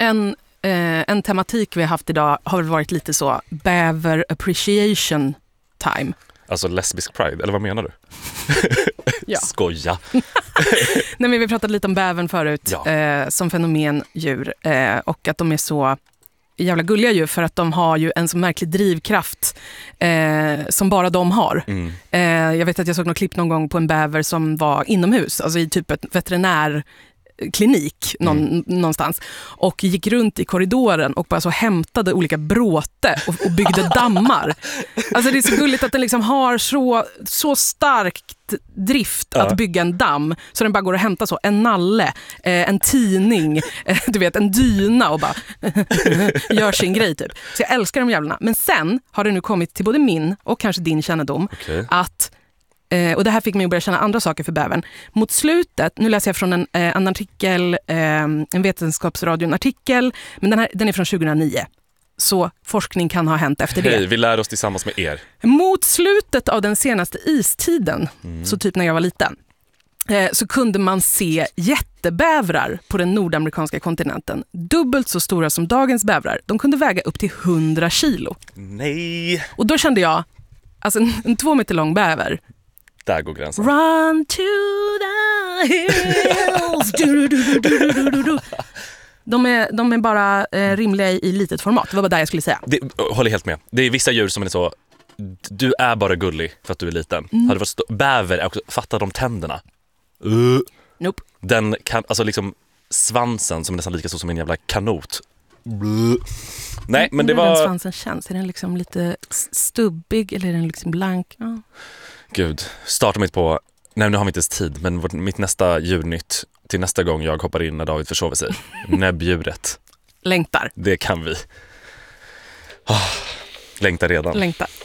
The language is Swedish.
En tematik vi har haft idag har väl varit lite så bäver appreciation time. Alltså lesbisk pride, eller vad menar du? Ja. Skoja. Nej, men vi pratade lite om bävern förut, som fenomen djur, och att de är så jävla gulliga djur för att de har ju en så märklig drivkraft som bara de har. Jag vet att jag såg något klipp någon gång på en bäver som var inomhus, alltså i typ ett veterinärklinik någonstans, och gick runt i korridoren och bara så hämtade olika bråte och byggde dammar. Alltså det är så gulligt att den liksom har så starkt drift att bygga en damm så den bara går och hämtar så en nalle, en tidning, du vet, en dyna och bara gör sin grej typ. Så jag älskar de jävlarna. Men sen har det nu kommit till både min och kanske din kännedom att och det här fick mig att börja känna andra saker för bävern. Mot slutet, nu läser jag från en artikel, en vetenskapsradion-artikel, men den är från 2009. Så forskning kan ha hänt efter det. Hej, vi lär oss tillsammans med er. Mot slutet av den senaste istiden, så typ när jag var liten, så kunde man se jättebävrar på den nordamerikanska kontinenten. Dubbelt så stora som dagens bävrar. De kunde väga upp till 100 kilo. Nej. Och då kände jag, alltså en 2 meter lång bäver. Där går gränsen. Run to the hills. De är bara rimliga i litet format. Det var bara där jag skulle säga. Håller helt med. Det är vissa djur som är så, du är bara gullig för att du är liten. Hade varit bäver är också, fatta de tänderna. Nope. Den kan, alltså liksom svansen som är nästan lika stor som en jävla kanot. Nej, men det var... Den svansen känns, är den liksom lite stubbig eller är den liksom blank? Ja. Gud, starta mitt på... Nej, nu har vi inte ens tid, men mitt nästa djurnytt till nästa gång jag hoppar in när David försover sig. Näbbdjuret. Längtar. Det kan vi. Längtar redan. Längtar.